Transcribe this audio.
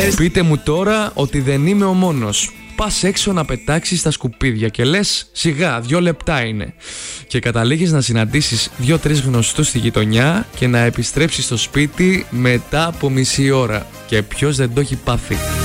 Πείτε μου τώρα ότι δεν είμαι ο μόνος. Πας έξω να πετάξεις τα σκουπίδια και λες σιγά 2 λεπτά είναι. Και καταλήγεις να συναντήσεις 2-3 γνωστούς στη γειτονιά και να επιστρέψεις στο σπίτι μετά από μισή ώρα. Και ποιος δεν το έχει πάθει.